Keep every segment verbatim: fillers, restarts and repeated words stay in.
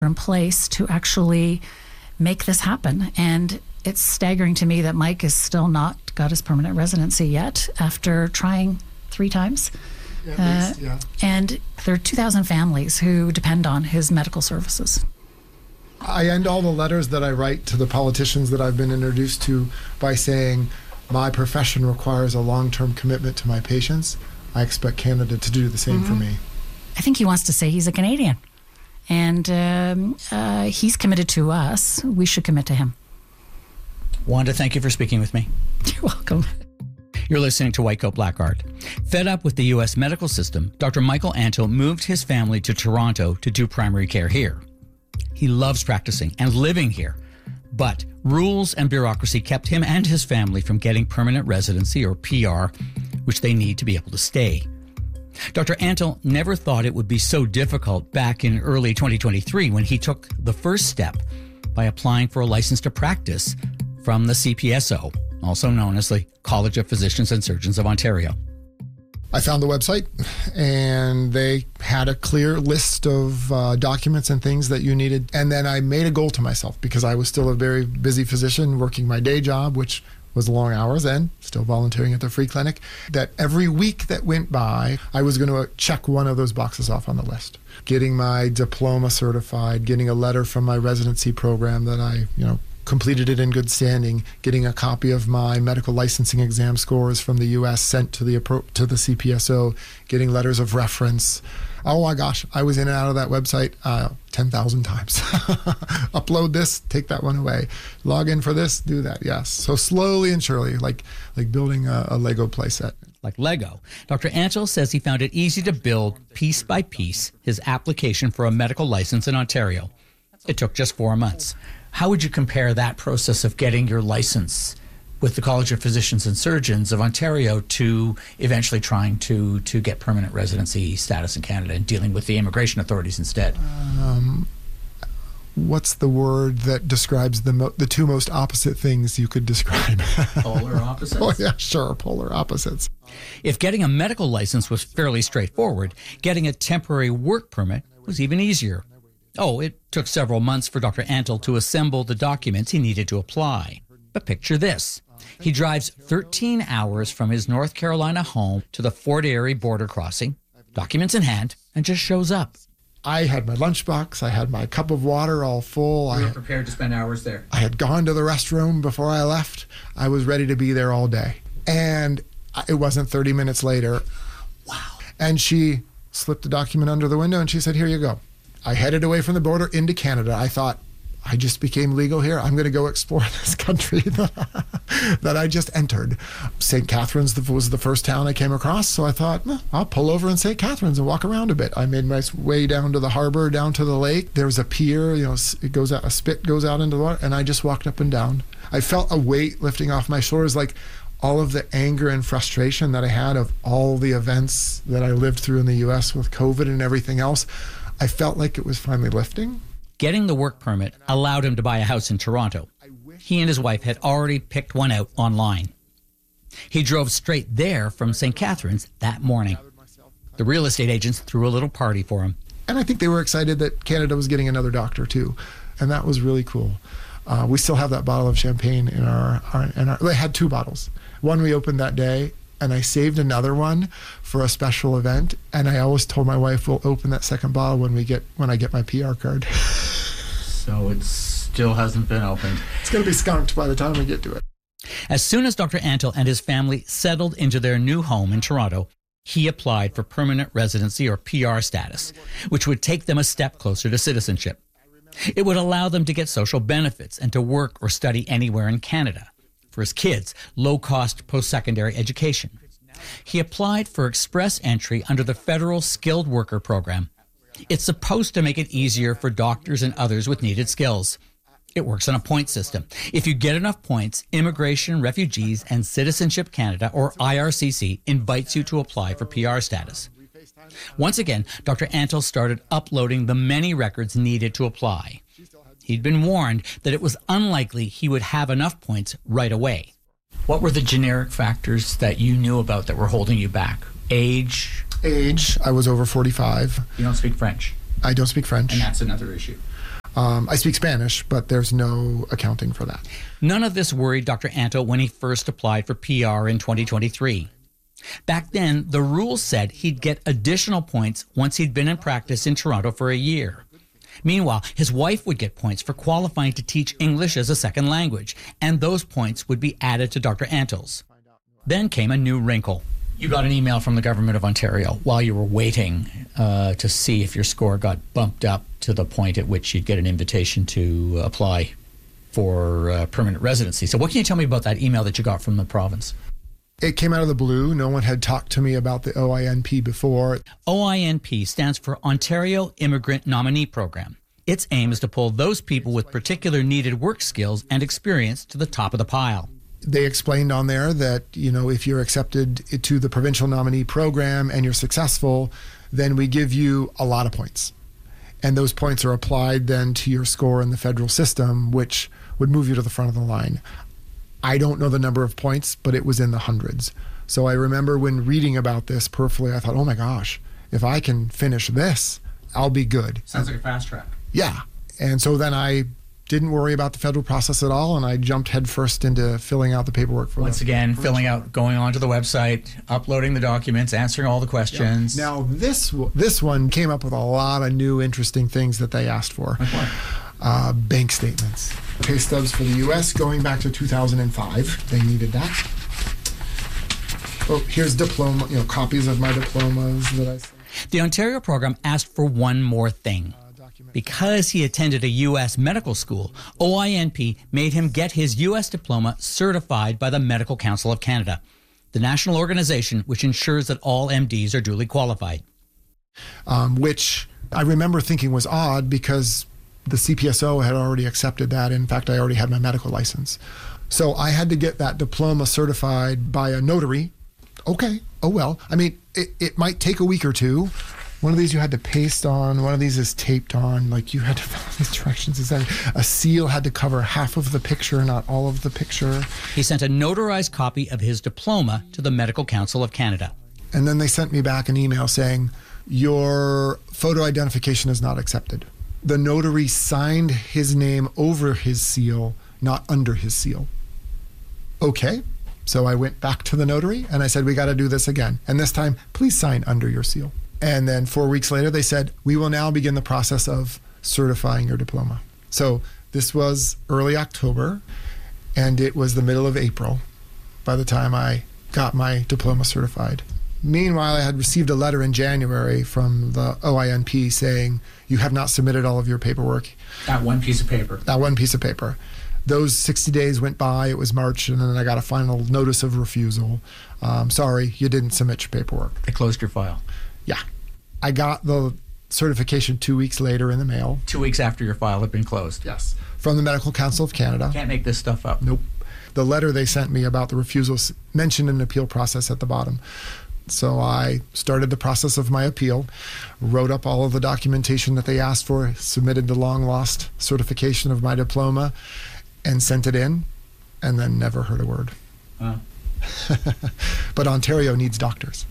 in place to actually make this happen. And it's staggering to me that Mike has still not got his permanent residency yet after trying three times. At uh, least, yeah. And there are two thousand families who depend on his medical services. I end all the letters that I write to the politicians that I've been introduced to by saying, my profession requires a long-term commitment to my patients. I expect Canada to do the same Mm-hmm. for me. I think he wants to say he's a Canadian. And um, uh, he's committed to us. We should commit to him. Wanda, thank you for speaking with me. You're welcome. You're listening to White Coat Black Art. Fed up with the U S medical system, Doctor Michael Antle moved his family to Toronto to do primary care here. He loves practicing and living here, but rules and bureaucracy kept him and his family from getting permanent residency, or P R, which they need to be able to stay. Doctor Antle never thought it would be so difficult back in early twenty twenty-three when he took the first step by applying for a license to practice from the C P S O, also known as the College of Physicians and Surgeons of Ontario. I found the website, and they had a clear list of uh, documents and things that you needed. And then I made a goal to myself, because I was still a very busy physician working my day job, which was long hours and still volunteering at the free clinic, that every week that went by, I was going to check one of those boxes off on the list. Getting my diploma certified, getting a letter from my residency program that I, you know, completed it in good standing, getting a copy of my medical licensing exam scores from the U S sent to the to the C P S O, getting letters of reference. Oh my gosh, I was in and out of that website uh, ten thousand times. Upload this, take that one away. Log in for this, do that, yes. So slowly and surely, like like building a, a Lego playset. Like Lego, Doctor Antle says he found it easy to build, piece by piece, his application for a medical license in Ontario. It took just four months. How would you compare that process of getting your license with the College of Physicians and Surgeons of Ontario to eventually trying to, to get permanent residency status in Canada and dealing with the immigration authorities instead? Um, what's the word that describes the mo- the two most opposite things you could describe? Polar opposites? Oh, yeah, sure, polar opposites. If getting a medical license was fairly straightforward, getting a temporary work permit was even easier. Oh, it took several months for Doctor Antle to assemble the documents he needed to apply. But picture this. He drives thirteen hours from his North Carolina home to the Fort Erie border crossing, documents in hand, and just shows up. I had my lunchbox. I had my cup of water all full. You I were prepared to spend hours there. I had gone to the restroom before I left. I was ready to be there all day. And it wasn't thirty minutes later. Wow. And she slipped the document under the window and she said, here you go. I headed away from the border into Canada. I thought, I just became legal here. I'm going to go explore this country that I just entered. Saint Catharines was the first town I came across, so I thought, well, I'll pull over in Saint Catharines and walk around a bit. I made my way down to the harbor, down to the lake. There was a pier, you know, it goes out, a spit goes out into the water, and I just walked up and down. I felt a weight lifting off my shoulders, like all of the anger and frustration that I had of all the events that I lived through in the U S with COVID and everything else. I felt like it was finally lifting. Getting the work permit allowed him to buy a house in Toronto. He and his wife had already picked one out online. He drove straight there from Saint Catharines that morning. The real estate agents threw a little party for him. And I think they were excited that Canada was getting another doctor too. And that was really cool. Uh, we still have that bottle of champagne in our, our, in our, they had two bottles. One we opened that day, and I saved another one for a special event. And I always told my wife, we'll open that second bottle when we get when I get my P R card. So it still hasn't been opened. It's going to be skunked by the time we get to it. As soon as Doctor Antle and his family settled into their new home in Toronto, he applied for permanent residency, or P R status, which would take them a step closer to citizenship. It would allow them to get social benefits and to work or study anywhere in Canada. For his kids, low-cost post-secondary education. He applied for express entry under the federal skilled worker program. It's supposed to make it easier for doctors and others with needed skills. It works on a point system. If you get enough points, Immigration, Refugees, and Citizenship Canada, or I R C C, invites you to apply for P R status. Once again, Doctor Antle started uploading the many records needed to apply. He'd been warned that it was unlikely he would have enough points right away. What were the generic factors that you knew about that were holding you back? Age? Age. I was over forty-five. You don't speak French. I don't speak French. And that's another issue. Um, I speak Spanish, but there's no accounting for that. None of this worried Doctor Antle when he first applied for P R in twenty twenty-three. Back then, the rules said he'd get additional points once he'd been in practice in Toronto for a year. Meanwhile, his wife would get points for qualifying to teach English as a second language, and those points would be added to Doctor Antle's. Then came a new wrinkle. You got an email from the government of Ontario while you were waiting uh, to see if your score got bumped up to the point at which you'd get an invitation to apply for uh, permanent residency. So what can you tell me about that email that you got from the province? It came out of the blue. No one had talked to me about the O I N P before. O I N P stands for Ontario Immigrant Nominee Program. Its aim is to pull those people with particular needed work skills and experience to the top of the pile. They explained on there that, you know, if you're accepted to the provincial nominee program and you're successful, then we give you a lot of points. And those points are applied then to your score in the federal system, which would move you to the front of the line. I don't know the number of points, but it was in the hundreds. So I remember when reading about this peripherally, I thought, oh my gosh, if I can finish this, I'll be good. Sounds like a fast track. Yeah. And so then I didn't worry about the federal process at all, and I jumped headfirst into filling out the paperwork. For Once the again, filling out, going onto the website, uploading the documents, answering all the questions. Yeah. Now, this this one came up with a lot of new interesting things that they asked for. Like what? Uh, bank statements. Pay stubs for the U S going back to two thousand five. They needed that. Oh, here's diploma, you know, copies of my diplomas that I sent. The Ontario program asked for one more thing. Because he attended a U S medical school, O I N P made him get his U S diploma certified by the Medical Council of Canada, the national organization which ensures that all M Ds are duly qualified. Um, which I remember thinking was odd because the C P S O had already accepted that. In fact, I already had my medical license. So I had to get that diploma certified by a notary. Okay, oh well. I mean, it, it might take a week or two. One of these you had to paste on. One of these is taped on. Like you had to follow these directions. A seal had to cover half of the picture, not all of the picture. He sent a notarized copy of his diploma to the Medical Council of Canada. And then they sent me back an email saying, your photo identification is not accepted. The notary signed his name over his seal, not under his seal. Okay. So I went back to the notary and I said, we got to do this again. And this time, please sign under your seal. And then four weeks later, they said, we will now begin the process of certifying your diploma. So this was early October, and it was the middle of April by the time I got my diploma certified. Meanwhile, I had received a letter in January from the O I N P saying, you have not submitted all of your paperwork. That one piece of paper. That one piece of paper. Those sixty days went by. It was March, and then I got a final notice of refusal. Um, sorry, you didn't submit your paperwork. They closed your file. Yeah. I got the certification two weeks later in the mail. Two weeks after your file had been closed. Yes. From the Medical Council of Canada. Can't make this stuff up. Nope. The letter they sent me about the refusal mentioned an appeal process at the bottom. So I started the process of my appeal, wrote up all of the documentation that they asked for, submitted the long-lost certification of my diploma, and sent it in, and then never heard a word. Uh. But Ontario needs doctors.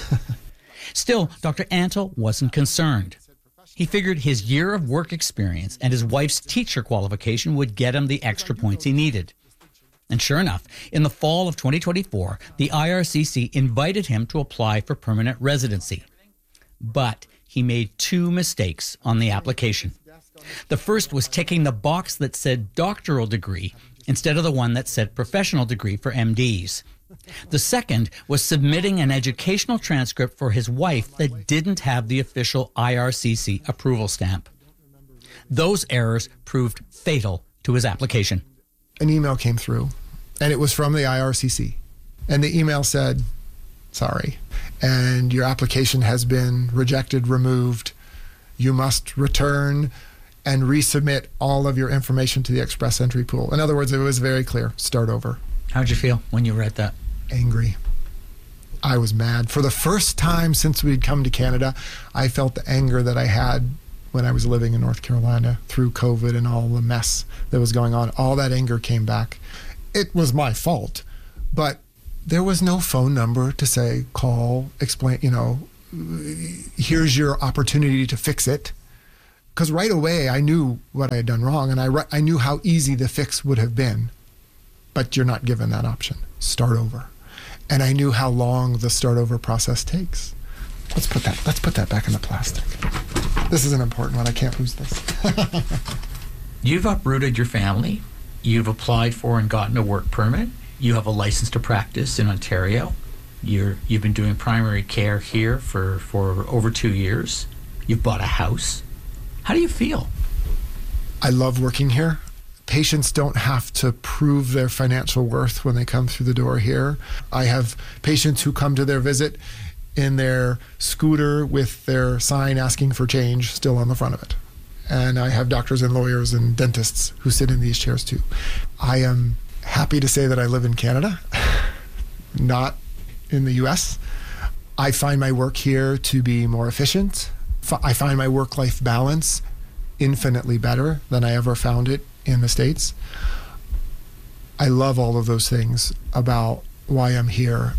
Still, Doctor Antle wasn't concerned. He figured his year of work experience and his wife's teacher qualification would get him the extra points he needed. And sure enough, in the fall of twenty twenty-four, the I R C C invited him to apply for permanent residency. But he made two mistakes on the application. The first was ticking the box that said doctoral degree instead of the one that said professional degree for M Ds. The second was submitting an educational transcript for his wife that didn't have the official I R C C approval stamp. Those errors proved fatal to his application. An email came through, and it was from the I R C C. And the email said, sorry, and your application has been rejected, removed. You must return and resubmit all of your information to the express entry pool. In other words, it was very clear, start over. How'd you feel when you read that? Angry. I was mad. For the first time since we'd come to Canada, I felt the anger that I had when I was living in North Carolina through COVID and all the mess that was going on. All that anger came back. It was my fault, but there was no phone number to say, call, explain, you know, here's your opportunity to fix it. because right away I knew what I had done wrong, and I, I knew how easy the fix would have been. But you're not given that option. Start over. And I knew how long the start over process takes. Let's put that, let's put that back in the plastic. This is an important one. I can't lose this. You've uprooted your family. You've applied for and gotten a work permit. You have a license to practice in Ontario. You're, you've been doing primary care here for, for over two years. You've bought a house. How do you feel? I love working here. Patients don't have to prove their financial worth when they come through the door here. I have patients who come to their visit in their scooter with their sign asking for change still on the front of it. And I have doctors and lawyers and dentists who sit in these chairs too. I am happy to say that I live in Canada, not in the U S. I find my work here to be more efficient. I find my work-life balance infinitely better than I ever found it in the States. I love all of those things about why I'm here.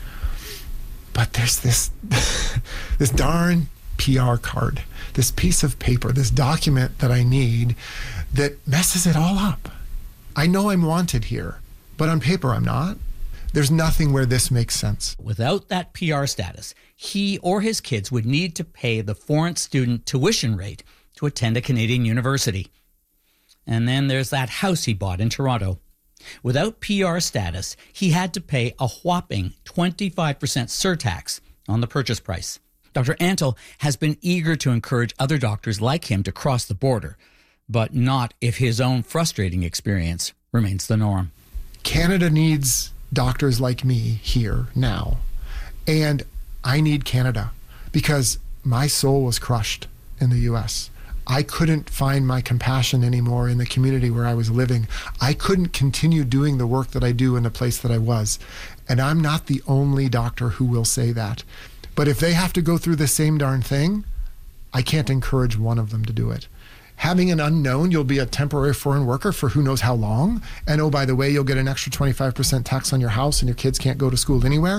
But there's this this darn P R card, this piece of paper, this document that I need that messes it all up. I know I'm wanted here, but on paper I'm not. There's nothing where this makes sense. Without that P R status, he or his kids would need to pay the foreign student tuition rate to attend a Canadian university. And then there's that house he bought in Toronto. Without P R status, he had to pay a whopping twenty-five percent surtax on the purchase price. Doctor Antle has been eager to encourage other doctors like him to cross the border, but not if his own frustrating experience remains the norm. Canada needs doctors like me here now, and I need Canada because my soul was crushed in the U S. I couldn't find my compassion anymore in the community where I was living. I couldn't continue doing the work that I do in the place that I was. And I'm not the only doctor who will say that. But if they have to go through the same darn thing, I can't encourage one of them to do it. Having an unknown, you'll be a temporary foreign worker for who knows how long. And oh, by the way, you'll get an extra twenty-five percent tax on your house and your kids can't go to school anywhere.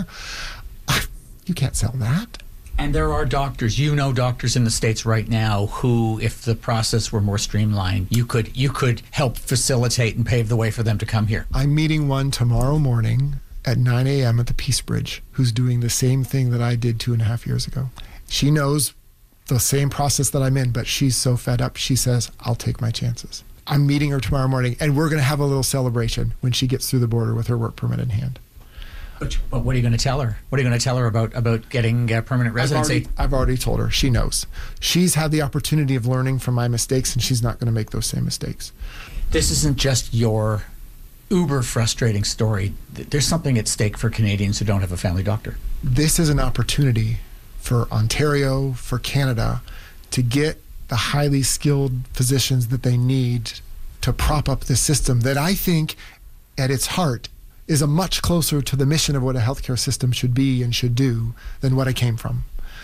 You can't sell that. And there are doctors, you know doctors in the States right now who, if the process were more streamlined, you could you could help facilitate and pave the way for them to come here. I'm meeting one tomorrow morning at nine a.m. at the Peace Bridge who's doing the same thing that I did two and a half years ago. She knows the same process that I'm in, but she's so fed up, she says, I'll take my chances. I'm meeting her tomorrow morning, and we're going to have a little celebration when she gets through the border with her work permit in hand. But, but what are you going to tell her? What are you going to tell her about, about getting uh, permanent residency? I've already, I've already told her. She knows. She's had the opportunity of learning from my mistakes, and she's not going to make those same mistakes. This isn't just your uber frustrating story. There's something at stake for Canadians who don't have a family doctor. This is an opportunity for Ontario, for Canada, to get the highly skilled physicians that they need to prop up this system that I think at its heart is a much closer to the mission of what a healthcare system should be and should do than what I came from.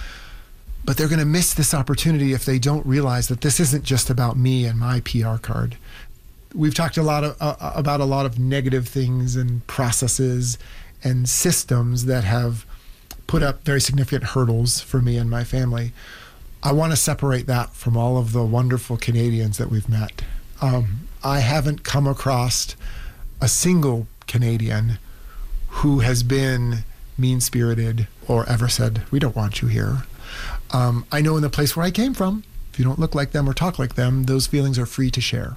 But they're going to miss this opportunity if they don't realize that this isn't just about me and my P R card. We've talked a lot of, uh, about a lot of negative things and processes and systems that have put up very significant hurdles for me and my family. I want to separate that from all of the wonderful Canadians that we've met. Um, I haven't come across a single Canadian who has been mean-spirited or ever said, we don't want you here. Um, I know in the place where I came from, if you don't look like them or talk like them, those feelings are free to share.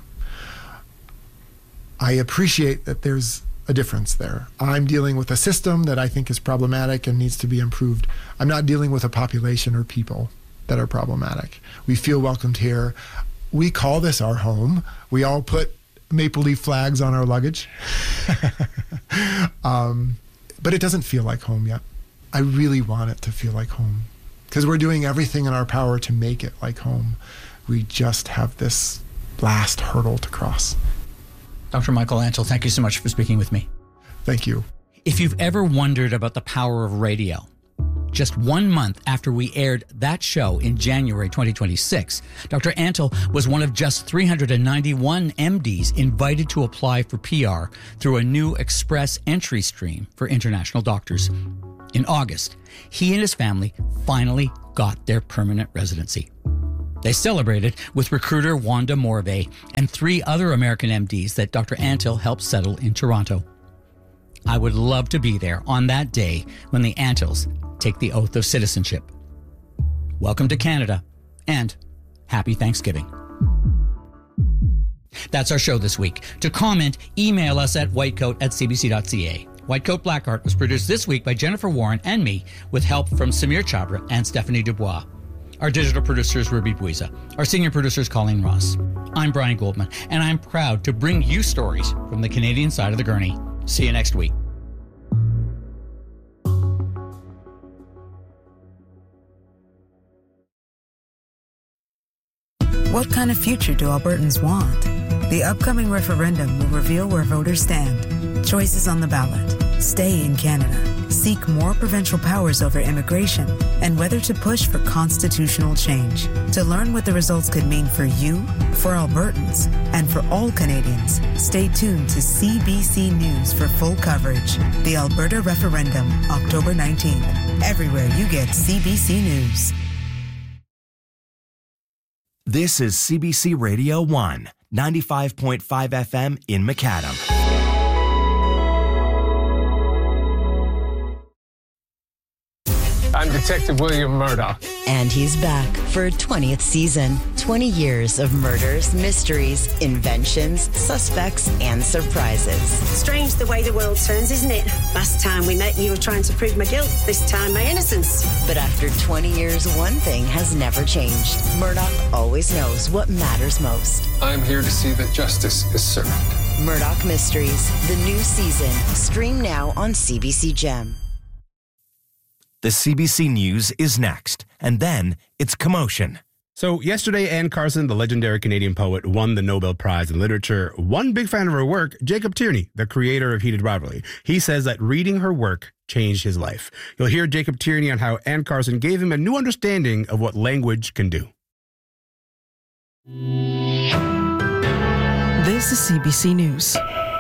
I appreciate that there's a difference there. I'm dealing with a system that I think is problematic and needs to be improved. I'm not dealing with a population or people that are problematic. We feel welcomed here. We call this our home. We all put maple leaf flags on our luggage. um, but it doesn't feel like home yet. I really want it to feel like home because we're doing everything in our power to make it like home. We just have this last hurdle to cross. Doctor Michael Antle, thank you so much for speaking with me. Thank you. If you've ever wondered about the power of radio, just one month after we aired that show in January twenty twenty-six, Doctor Antle was one of just three hundred ninety-one M Ds invited to apply for P R through a new express entry stream for international doctors. In August, he and his family finally got their permanent residency. They celebrated with recruiter Wanda Morvay and three other American M Ds that Doctor Antill helped settle in Toronto. I would love to be there on that day when the Antills take the oath of citizenship. Welcome to Canada, and happy Thanksgiving. That's our show this week. To comment, email us at whitecoat at c b c dot c a. Whitecoat Blackheart was produced this week by Jennifer Warren and me, with help from Samir Chabra and Stephanie Dubois. Our digital producer is Ruby Buiza. Our senior producer is Colleen Ross. I'm Brian Goldman, and I'm proud to bring you stories from the Canadian side of the gurney. See you next week. What kind of future do Albertans want? The upcoming referendum will reveal where voters stand. Choices on the ballot. Stay in Canada. Seek more provincial powers over immigration, and whether to push for constitutional change. To learn what the results could mean for you, for Albertans, and for all Canadians, stay tuned to C B C News for full coverage. The Alberta Referendum, October nineteenth. Everywhere you get C B C News. This is C B C Radio one, ninety-five point five F M in Macadam. I'm Detective William Murdoch. And he's back for a twentieth season. twenty years of murders, mysteries, inventions, suspects, and surprises. Strange the way the world turns, isn't it? Last time we met, you were trying to prove my guilt. This time, my innocence. But after twenty years, one thing has never changed. Murdoch always knows what matters most. I'm here to see that justice is served. Murdoch Mysteries, the new season. Stream now on C B C Gem. The C B C News is next, and then it's Commotion. So yesterday, Anne Carson, the legendary Canadian poet, won the Nobel Prize in Literature. One big fan of her work, Jacob Tierney, the creator of Heated Rivalry. He says that reading her work changed his life. You'll hear Jacob Tierney on how Anne Carson gave him a new understanding of what language can do. This is C B C News.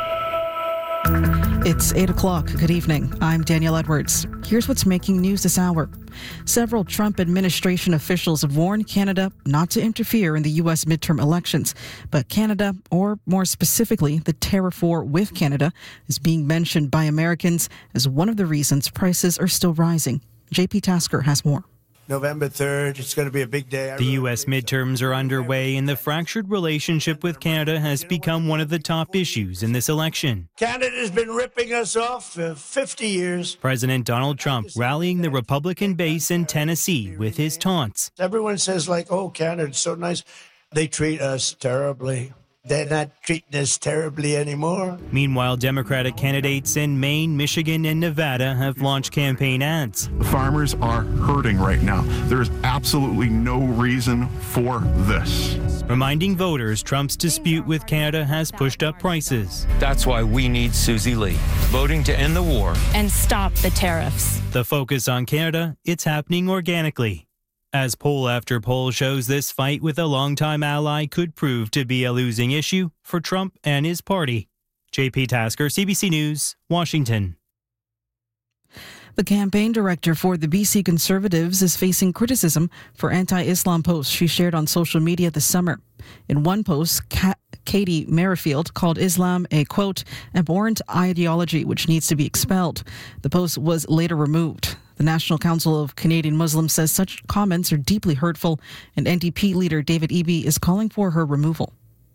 It's eight o'clock. Good evening. I'm Danielle Edwards. Here's what's making news this hour. Several Trump administration officials have warned Canada not to interfere in the U S midterm elections. But Canada, or more specifically, the tariff war with Canada, is being mentioned by Americans as one of the reasons prices are still rising. J P Tasker has more. November third, it's going to be a big day. The U S midterms are underway, and the fractured relationship with Canada has become one of the top issues in this election. Canada's been ripping us off for fifty years. President Donald Trump rallying the Republican base in Tennessee with his taunts. Everyone says, like, oh, Canada's so nice. They treat us terribly. They're not treating us terribly anymore. Meanwhile, Democratic candidates in Maine, Michigan, and Nevada have launched campaign ads. The farmers are hurting right now. There is absolutely no reason for this. Reminding voters Trump's dispute with Canada has pushed up prices. That's why we need Susie Lee, voting to end the war and stop the tariffs. The focus on Canada, it's happening organically. As poll after poll shows, this fight with a longtime ally could prove to be a losing issue for Trump and his party. J P Tasker, C B C News, Washington. The campaign director for the B C Conservatives is facing criticism for anti-Islam posts she shared on social media this summer. In one post, Kat- Katie Merrifield called Islam a, quote, abhorrent ideology which needs to be expelled. The post was later removed. The National Council of Canadian Muslims says such comments are deeply hurtful, and N D P leader David Eby is calling for her removal.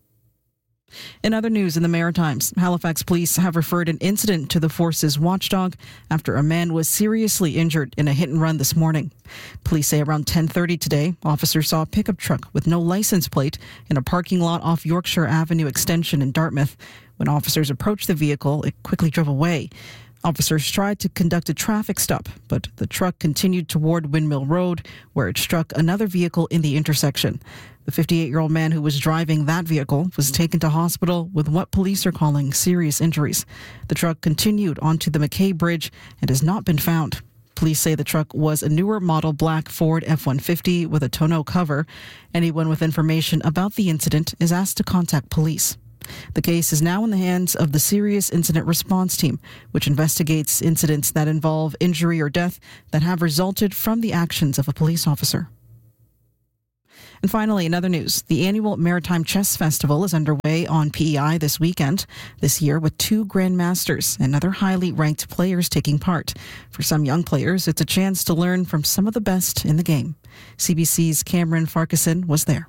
In other news in the Maritimes, Halifax police have referred an incident to the force's watchdog after a man was seriously injured in a hit and run this morning. Police say around ten thirty today, officers saw a pickup truck with no license plate in a parking lot off Yorkshire Avenue Extension in Dartmouth. When officers approached the vehicle, it quickly drove away. Officers tried to conduct a traffic stop, but the truck continued toward Windmill Road, where it struck another vehicle in the intersection. The fifty-eight-year-old man who was driving that vehicle was taken to hospital with what police are calling serious injuries. The truck continued onto the McKay Bridge and has not been found. Police say the truck was a newer model black Ford F one fifty with a tonneau cover. Anyone with information about the incident is asked to contact police. The case is now in the hands of the Serious Incident Response Team, which investigates incidents that involve injury or death that have resulted from the actions of a police officer. And finally, in other news, the annual Maritime Chess Festival is underway on P E I this weekend, this year with two grandmasters and other highly ranked players taking part. For some young players, it's a chance to learn from some of the best in the game. C B C's Cameron Farquharson was there.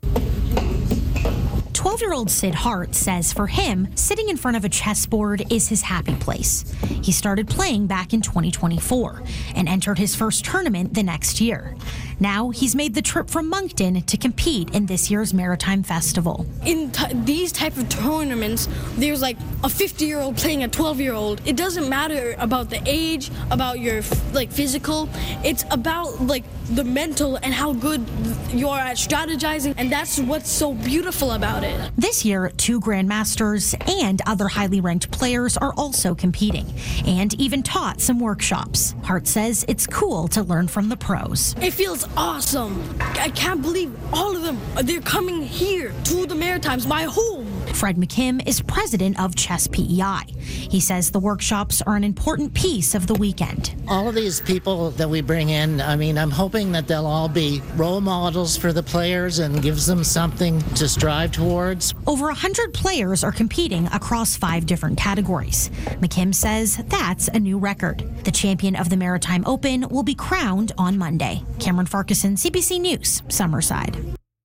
twelve-year-old Sid Hart says for him, sitting in front of a chessboard is his happy place. He started playing back in twenty twenty-four and entered his first tournament the next year. Now he's made the trip from Moncton to compete in this year's Maritime Festival. In t- these type of tournaments, there's like a fifty-year-old playing a twelve-year-old. It doesn't matter about the age, about your like physical. It's about like the mental and how good you're at strategizing, and that's what's so beautiful about it. This year, two grandmasters and other highly ranked players are also competing and even taught some workshops. Hart says it's cool to learn from the pros. It feels awesome. I can't believe all of them, they're coming here to the Maritimes, my home. Fred McKim is president of Chess P E I. He says the workshops are an important piece of the weekend. All of these people that we bring in, I mean, I'm hoping that they'll all be role models for the players and gives them something to strive towards. Over one hundred players are competing across five different categories. McKim says that's a new record. The champion of the Maritime Open will be crowned on Monday. Cameron Farquharson, C B C News, Summerside.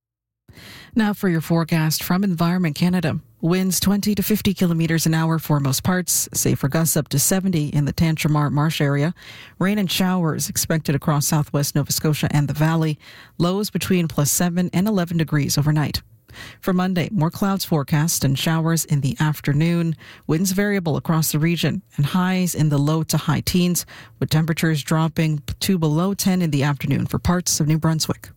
Now for your forecast from Environment Canada. Winds twenty to fifty kilometers an hour for most parts, safe for gusts up to seventy in the Tantramar Marsh area. Rain and showers expected across southwest Nova Scotia and the Valley. Lows between plus seven and eleven degrees overnight. For Monday, more clouds forecast and showers in the afternoon. Winds variable across the region and highs in the low to high teens, with temperatures dropping to below ten in the afternoon for parts of New Brunswick.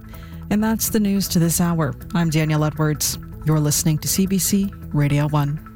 And that's the news to this hour. I'm Danielle Edwards. You're listening to C B C Radio one.